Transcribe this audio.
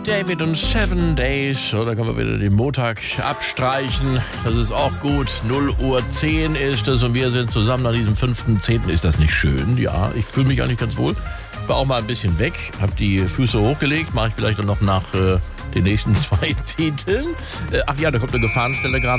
David und 7 Days. So, da können wir wieder den Montag abstreichen. Das ist auch gut. 0:10 ist es und wir sind zusammen an diesem 5.10. Ist das nicht schön? Ja, ich fühle mich eigentlich ganz wohl. War auch mal ein bisschen weg, habe die Füße hochgelegt. Mache ich vielleicht dann noch nach den nächsten 2 Titeln. Ach ja, da kommt eine Gefahrenstelle gerade.